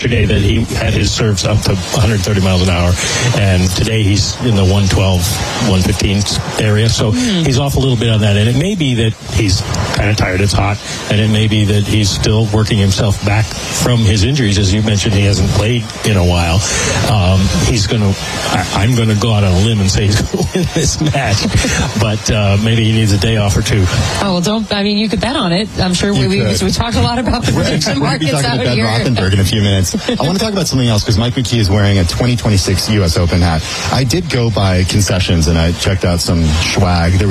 yesterday that he had his serves up to 130 miles an hour, and today he's in the 112, 115 area. So he's off a little bit on that, and it may be that he's kind of tired, it's hot, and it may be that he's still working himself back from his injuries. As you mentioned, he hasn't played in a while. I'm going to go out on a limb and say he's going to win this match, but maybe he needs a day off or two. Oh, well, you could bet on it. I'm sure we talked a lot about the prediction markets out here. We're going to be talking to Ben Rothenberg in a few minutes. I want to talk about something else because Mike McKee is wearing a 2026 U.S. Open hat. I did go by concessions and I checked out some swag. There